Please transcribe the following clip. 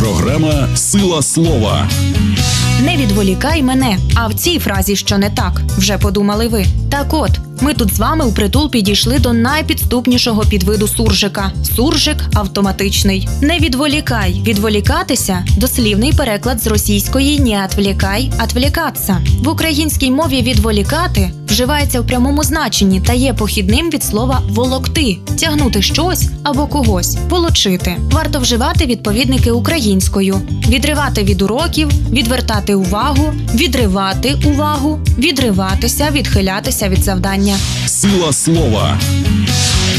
Програма «Сила слова». Не відволікай мене, а в цій фразі що не так, вже подумали ви. Так от, ми тут з вами впритул підійшли до найпідступнішого підвиду суржика – суржик автоматичний. Не відволікай. Відволікатися – дослівний переклад з російської «не отвлекай» – «отвлекаться». В українській мові «відволікати» вживається в прямому значенні та є похідним від слова «волокти» – тягнути щось або когось, волочити. Варто вживати відповідники українською. Відривати від уроків, відвертати увагу, відривати увагу, відриватися, відхилятися від завдання. Сила слова.